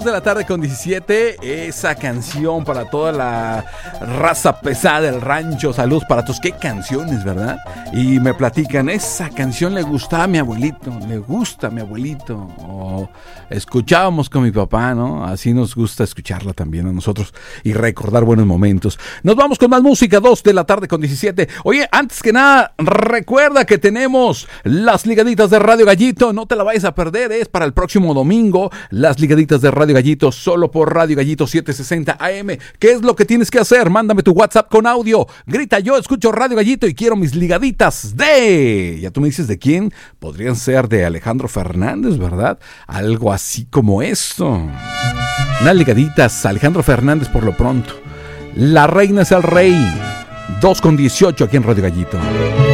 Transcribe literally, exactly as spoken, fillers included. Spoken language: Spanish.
De la tarde con diecisiete, esa canción para toda la raza pesada del rancho. Saludos para todos. Qué canciones, ¿verdad? Y me platican, esa canción le gustaba a mi abuelito, le gusta a mi abuelito, o escuchábamos con mi papá, ¿no? Así nos gusta escucharla también a nosotros y recordar buenos momentos. Nos vamos con más música, dos de la tarde con diecisiete. Oye, antes que nada, recuerda que tenemos las ligaditas de Radio Gallito, no te la vayas a perder, es para el próximo domingo, las ligaditas de Radio Gallito, solo por Radio Gallito setecientos sesenta A M. ¿Qué es lo que tienes que hacer? Mándame tu WhatsApp con audio. Grita, yo escucho Radio Gallito y quiero mis ligaditas de... Ya tú me dices de quién. Podrían ser de Alejandro Fernández, ¿verdad? Algo así como esto. Unas ligaditas, Alejandro Fernández por lo pronto. La reina es el rey. dos con dieciocho aquí en Radio Gallito.